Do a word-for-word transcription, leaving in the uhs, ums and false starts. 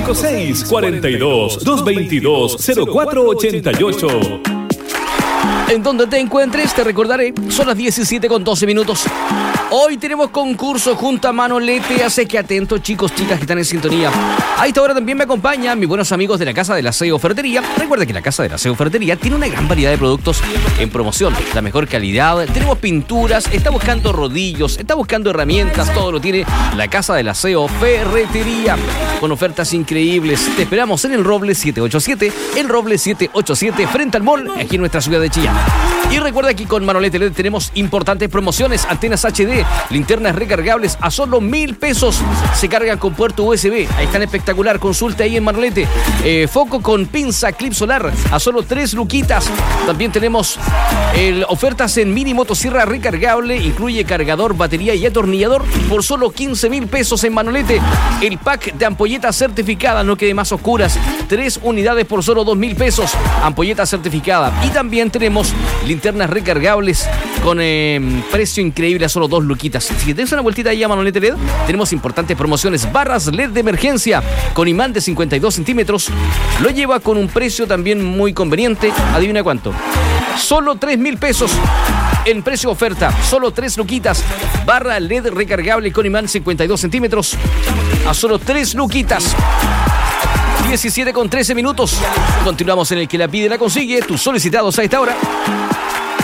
cinco seis, cuatro dos, dos dos, cero cuatro ocho ocho. En donde te encuentres, te recordaré, son las diecisiete con doce minutos. Hoy tenemos concurso junto a Manolete, así que atentos chicos, chicas que están en sintonía. A esta hora también me acompañan mis buenos amigos de la Casa de la Aseo Ferretería. Recuerda que la Casa de la Aseo Ferretería tiene una gran variedad de productos en promoción, la mejor calidad. Tenemos pinturas, está buscando rodillos, está buscando herramientas, todo lo tiene la Casa de la Aseo Ferretería, con ofertas increíbles. Te esperamos en el Roble siete ocho siete, el Roble siete ocho siete, frente al mall, aquí en nuestra ciudad de Chillán. Y recuerda que con Manolete L E D tenemos importantes promociones, antenas H D, linternas recargables a solo mil pesos. Se cargan con puerto U S B. Ahí están espectacular. Consulta ahí en Manolete. Eh, foco con pinza clip solar a solo tres luquitas. También tenemos eh, ofertas en mini motosierra recargable. Incluye cargador, batería y atornillador por solo quince mil pesos en Manolete. El pack de ampolletas certificadas, no quede más oscuras. Tres unidades por solo dos mil pesos. Ampolleta certificada. Y también tenemos linternas recargables con eh, precio increíble a solo dos luquitas. Si te des una vueltita ahí a Manolete L E D, tenemos importantes promociones. Barras L E D de emergencia con imán de cincuenta y dos centímetros. Lo lleva con un precio también muy conveniente. Adivina cuánto. Solo tres mil pesos en precio oferta. Solo tres luquitas. Barra L E D recargable con imán cincuenta y dos centímetros a solo tres luquitas. diecisiete con trece minutos. Continuamos en el que la pide la consigue. Tus solicitados a esta hora.